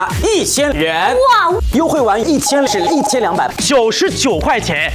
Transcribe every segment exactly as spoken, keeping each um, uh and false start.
一千元。 哇！ 优惠完一千是一千两百九十九块钱。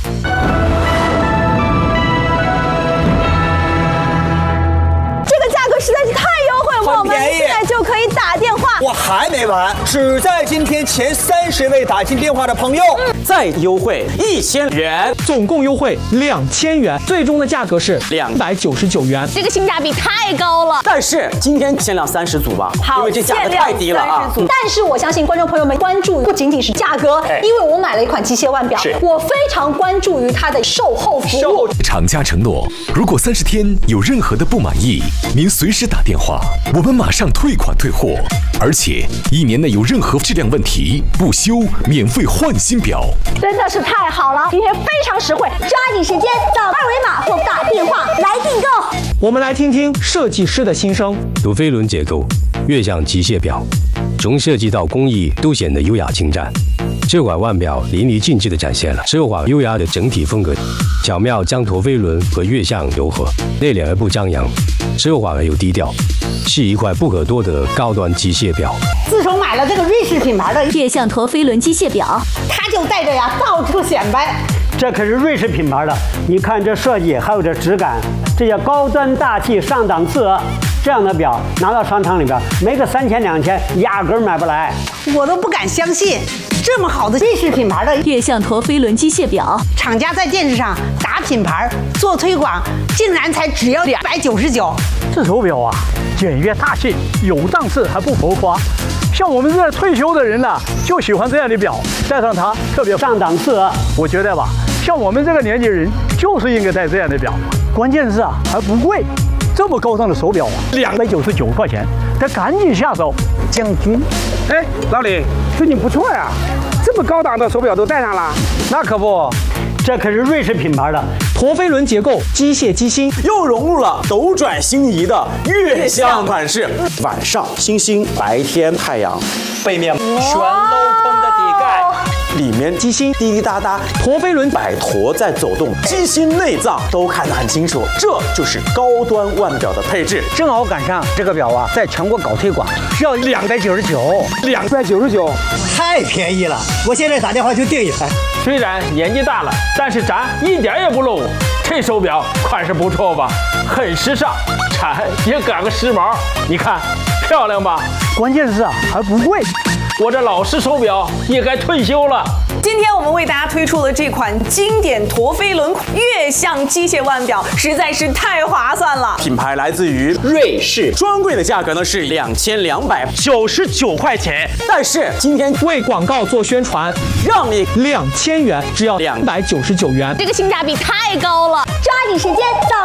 这个价格实在是太优惠了，我们现在就可以打电话。 我还没完，只在今天前三十位打进电话的朋友， 嗯、再优惠一千元， 总共优惠两千元，最终的价格是两百九十九元。 这个性价比太高了。 但是今天限量三十组吧， 好， 因为这价格太低了啊。 嗯、但是我相信观众朋友们关注不仅仅是价格，因为我买了一款机械腕表，我非常关注于它的售后服务。 厂家承诺，如果三十天有任何的不满意，您随时打电话，我们马上退款退货，而且一年内有任何质量问题，不修免费换新表。 真的是太好了，今天非常实惠，抓紧时间扫二维码或打电话来订购。 我们来听听设计师的心声。 陀飞轮结构，越像机械表，从设计到工艺都显得优雅精湛。这款腕表淋漓尽致地展现了奢华优雅的整体风格，巧妙将陀飞轮和月相糅合，内敛而不张扬，奢华而又低调，是一块不可多得的高端机械表。 自从买了这个瑞士品牌的月相陀飞轮机械表， 它就带着呀到处显摆。 这可是瑞士品牌的，你看这设计还有这质感，这叫高端大气上档次。这样的表拿到商场里边，没个三千两千，压根儿买不来。 我都不敢相信，这么好的瑞士品牌的月相陀飞轮机械表， 厂家在电视上打品牌做推广，竟然才只要两百九十九。 这手表啊，简约大气，有档次还不浮夸。像我们这退休的人呢、啊，就喜欢这样的表，戴上它特别上档次。我觉得吧，像我们这个年纪人，就是应该戴这样的表。关键是啊，还不贵。这么高档的手表啊，两百九十九块钱，得赶紧下手。将军， 哎，老李，最近不错呀，这么高档的手表都戴上了。 那可不，这可是瑞士品牌的陀飞轮结构机械机芯， 又融入了斗转星移的月相款式。晚上星星，白天太阳，背面全镂空的底盖。里面机芯滴滴答答，陀飞轮摆陀在走动，机芯内脏都看得很清楚，这就是高端腕表的配置。 正好赶上这个表啊，在全国搞推广，需要两百九十九， 两百九十九， 太便宜了！我现在打电话就订一台。 虽然年纪大了，但是咱一点也不落伍。这手表款式不错吧？很时尚，咱也赶个时髦。你看，漂亮吧？ 关键是啊，还不贵。 我这老式手表也该退休了。 今天我们为大家推出的这款经典陀飞轮月相机械腕表实在是太划算了。 品牌来自于瑞士，专柜的价格呢是两千两百九十九块钱，但是今天为广告做宣传， 让你两千元，只要两百九十九元。 这个性价比太高了，抓紧时间扫